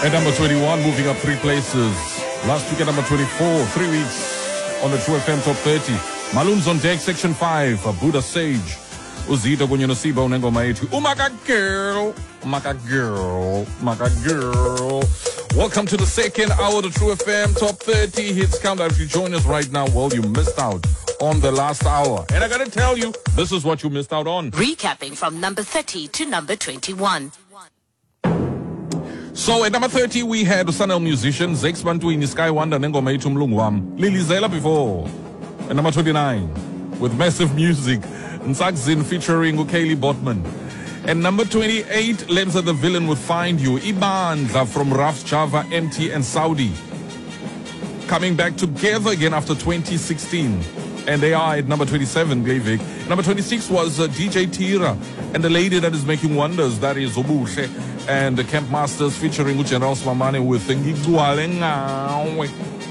At number 21, moving up 3 places. Last week at number 24, 3 weeks on the True FM Top 30. Malum's on deck, Section 5, Buddha Sage. Uzito kunye nosiba unengoma yethu. Umaka girl. Welcome to the second hour of the True FM Top 30 Hits Countdown. If you join us right now, well, you missed out on the last hour. And I gotta tell you, this is what you missed out on. Recapping from number 30 to number 21. So at number 30, we had Sanel musician Zex Bantwini, Sky Wonder, Nengoma yethu Mlungu Wami. Lily Zela before. At number 29, with massive music, Ntsakzin featuring Ukaylee Botman. And number 28, Lenza the Villain with Find You. Ibandla from Rafs Java, MT and Saudi. Coming back together again after 2016. And they are at number 27, Gleivik. Number 26 was DJ Tira. And the lady that is making wonders, that is Obuhle. And the Camp Masters featuring General Swamane with Ngigwale Ngawe.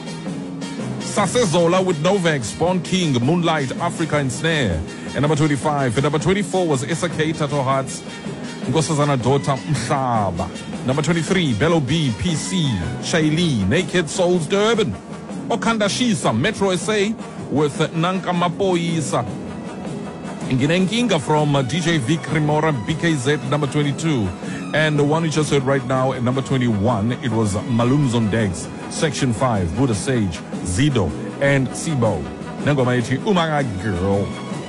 Sasezola with Novak, Spawn King, Moonlight, Africa and Snare. And number 25. And number 24 was SK Tato Hearts, Nkosazana Dota Mhlaba. Number 23, Bello B, PC, Shaili, Naked Souls Durban. Okanda Shisa, Metro SA with Nanka Mapoisa. Nginenkinga from DJ Vic Rimora, BKZ, number 22. And the one you just heard right now at number 21, it was Malum's on Decks, Section 5, Buddha Sage, Zido, and Sibo. Nengoma yetu Umaka Girl.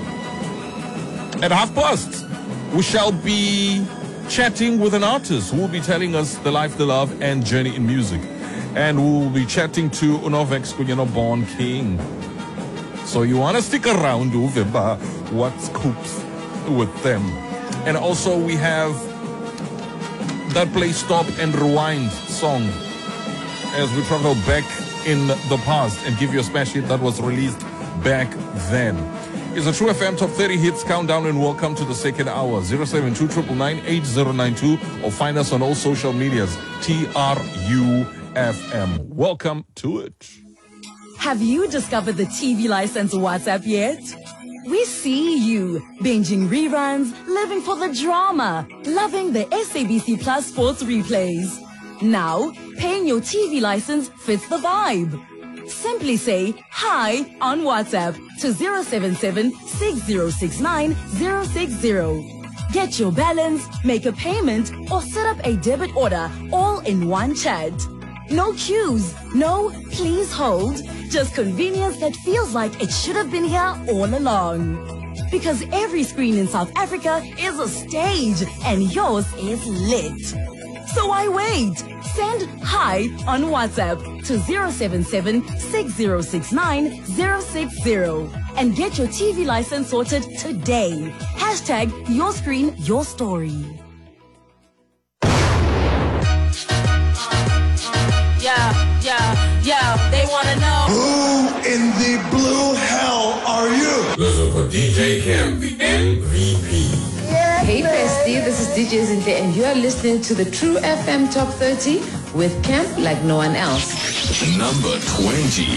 At 1:30, we shall be chatting with an artist who will be telling us the life, the love, and journey in music. And we will be chatting to Unovex Kunyano Born King. So you want to stick around, Uveba, what's scoops with them. And also we have that play Stop and Rewind song as we travel back in the past and give you a smash hit that was released back then. It's a True FM Top 30 Hits Countdown and welcome to the second hour. 072-999-8092 or find us on all social medias. TRUFM. Welcome to it. Have you discovered the TV license WhatsApp yet? We see you binging reruns, living for the drama, loving the SABC Plus sports replays. Now, paying your TV license fits the vibe. Simply say hi on WhatsApp to 077-6069-060. Get your balance, make a payment, or set up a debit order all in one chat. No queues, no please hold, just convenience that feels like it should have been here all along. Because every screen in South Africa is a stage and yours is lit. So why wait? Send hi on WhatsApp to 077-6069-060 and get your TV license sorted today. Hashtag your screen, your story. Yeah, they wanna know. Who in the blue hell are you? Listen for DJ Camp, the MVP. Hey Bestie, this is DJ Zinte and you are listening to the True FM Top 30 with Camp like no one else. Number 20.